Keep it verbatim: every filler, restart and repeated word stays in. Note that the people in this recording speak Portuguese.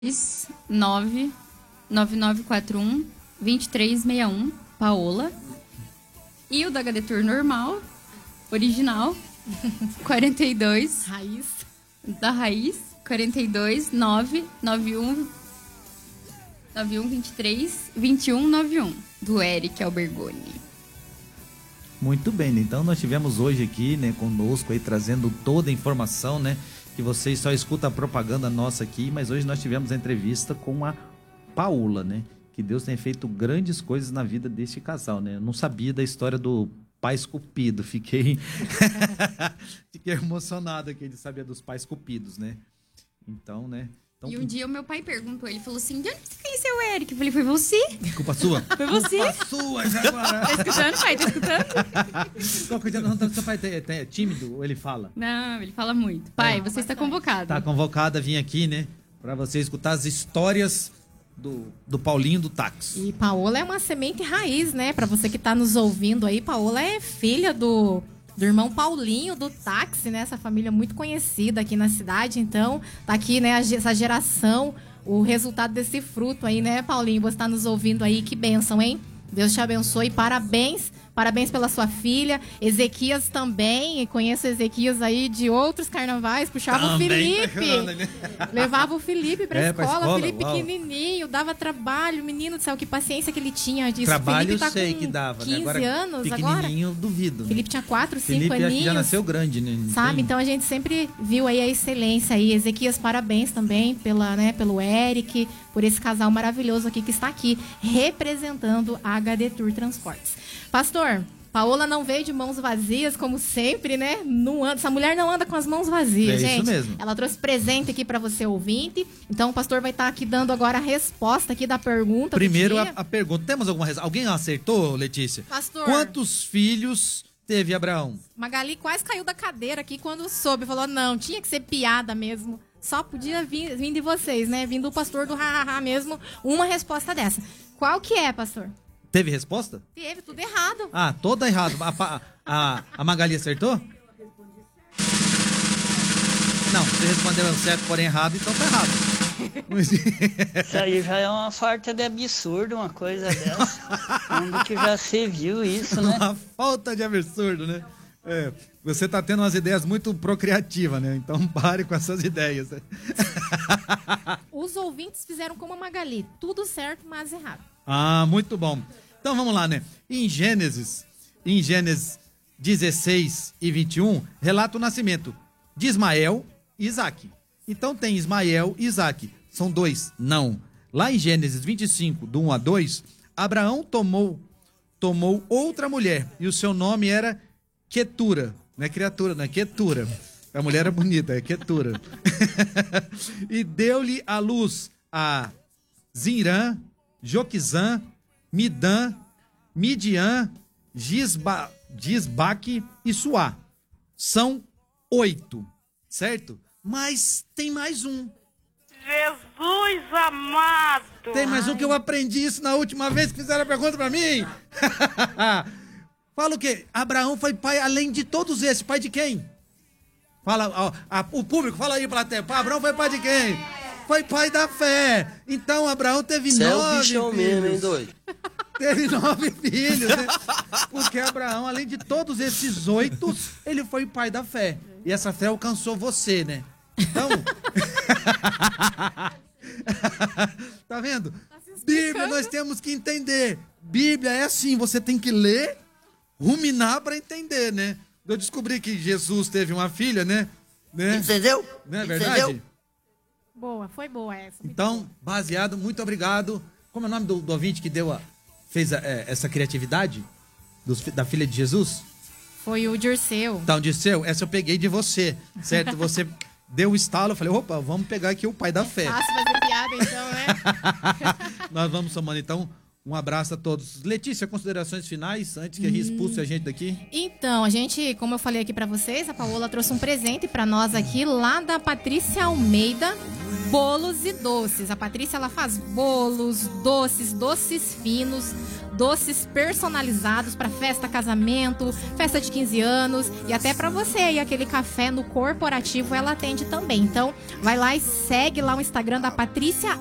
nove nove nove quatro um dois três seis um, Paola. E o da H D Tour normal, original, quarenta e dois. Raiz. Da Raiz, quarenta e dois, nove nove um, nove um dois três, dois um nove um, do Eric Albergoni. Muito bem, né? Então nós tivemos hoje aqui, né, conosco aí, trazendo toda a informação, né, que vocês só escutam a propaganda nossa aqui, mas hoje nós tivemos a entrevista com a Paola, né, que Deus tem feito grandes coisas na vida deste casal, né. Eu não sabia da história do pai esculpido, fiquei fiquei emocionado aqui de saber dos pais esculpidos, né. Então, né. Então, e um dia o meu pai perguntou, ele falou assim, de onde você conheceu o Eric? Eu falei, foi você? Culpa sua? Foi você? Culpa sua, Jaguará. Tá escutando, pai? Tá escutando? Qual coisa? Não, seu pai é tímido ou ele fala? Não, ele fala muito. Pai, é. Você está convocado. Está convocado a vir aqui, né? Para você escutar as histórias do, do Paulinho do táxi. E Paola é uma semente raiz, né? Para você que está nos ouvindo aí, Paola é filha do... do irmão Paulinho, do táxi, né? Essa família muito conhecida aqui na cidade. Então, tá aqui, né, essa geração, o resultado desse fruto aí, né, Paulinho? Você tá nos ouvindo aí, que bênção, hein? Deus te abençoe, parabéns. Parabéns pela sua filha. Ezequias também. Conheço Ezequias aí de outros carnavais. Puxava também, o Felipe. Levava o Felipe pra, é, escola, pra escola. Felipe uau. Pequenininho. Dava trabalho. Menino do céu, que paciência que ele tinha disso. Trabalho Felipe tá eu sei com que dava. quinze né? Agora, anos pequenininho, agora. duvido. Felipe tinha quatro, cinco Felipe aninhos. Felipe já nasceu grande, né? Não sabe? tem... Então a gente sempre viu aí a excelência aí. Ezequias, parabéns também pela, né, pelo Eric, por esse casal maravilhoso aqui que está aqui representando a H D Tour Transportes. Pastor, Paola não veio de mãos vazias, como sempre, né? Não anda, essa mulher não anda com as mãos vazias, é gente. Isso mesmo. Ela trouxe presente aqui para você, ouvinte. Então o pastor vai estar aqui dando agora a resposta aqui da pergunta. Primeiro a, a pergunta. Temos alguma resposta? Alguém acertou, Letícia? Pastor. Quantos filhos teve Abraão? Magali quase caiu da cadeira aqui quando soube. Falou, não, tinha que ser piada mesmo. Só podia vir, vir de vocês, né? Vindo do pastor do ha-ha-ha mesmo, uma resposta dessa. Qual que é, pastor? Teve resposta? Teve, tudo errado. Ah, toda errado. A, a, a Magali acertou? Não, você respondeu certo, porém errado, então tá errado. Isso aí já é uma falta de absurdo, uma coisa dessa. Onde que já se viu isso, né? Uma falta de absurdo, né? É, você tá tendo umas ideias muito procriativas, né? Então pare com essas ideias. Os ouvintes fizeram como a Magali. Tudo certo, mas errado. Ah, muito bom. Então vamos lá, né? Em Gênesis, em Gênesis dezesseis e vinte e um, relata o nascimento de Ismael e Isaque. Então tem Ismael e Isaque. São dois? Não. Lá em Gênesis vinte e cinco, do um a dois, Abraão tomou, tomou outra mulher e o seu nome era Quetura. Não é criatura, não é Quetura. A mulher é bonita, é Quetura. E deu-lhe à luz a Zinrã, Joquizã, Midã, Midian, Gisba, Gisbaque e Suá. São oito, certo? Mas tem mais um. Jesus amado! Tem mais um que eu aprendi isso na última vez que fizeram a pergunta pra mim. Fala o quê? Abraão foi pai, além de todos esses, pai de quem? Fala, ó, a, o público, fala aí pra terra. Abraão foi pai de quem? Foi pai da fé. Então Abraão teve Cê nove é o bichão filhos. Mesmo, hein, doido? Teve nove filhos, né? Porque Abraão, além de todos esses oito, ele foi pai da fé. E essa fé alcançou você, né? Então... Tá vendo? Tá Bíblia, nós temos que entender. Bíblia é assim, você tem que ler, ruminar pra entender, né? Eu descobri que Jesus teve uma filha, né? né? Entendeu? Não é verdade? Entendeu? Boa, foi boa essa. Então, boa. baseado, muito obrigado. Como é o nome do, do ouvinte que deu a, fez a, é, essa criatividade dos, da filha de Jesus? Foi o Dirceu. Então, Dirceu, essa eu peguei de você, certo? Você deu o estalo, eu falei, opa, vamos pegar aqui o pai da fé. Fácil fazer piada, então, né? Nós vamos somando, então, um abraço a todos. Letícia, considerações finais, antes que a gente expulse a gente daqui? Então, a gente, como eu falei aqui pra vocês, a Paola trouxe um presente pra nós aqui, lá da Patrícia Almeida. bolos e doces. A Patrícia, ela faz bolos, doces, doces finos, doces personalizados para festa, casamento, festa de quinze anos e até para você aí, aquele café no corporativo, ela atende também. Então, vai lá e segue lá o Instagram da Patrícia